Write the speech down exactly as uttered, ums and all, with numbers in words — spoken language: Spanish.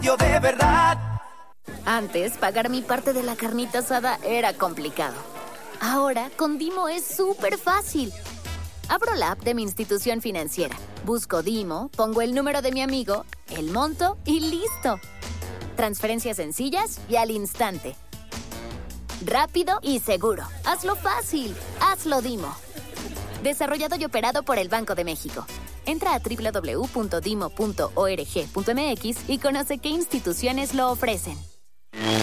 Yo de verdad. Antes, pagar mi parte de la carnita asada era complicado. Ahora, con Dimo es súper fácil. Abro la app de mi institución financiera, busco Dimo, pongo el número de mi amigo, el monto y listo. Transferencias sencillas y al instante. Rápido y seguro. Hazlo fácil. Hazlo Dimo. Desarrollado y operado por el Banco de México. Entra a doble u doble u doble u punto dimo punto org punto m x y conoce qué instituciones lo ofrecen.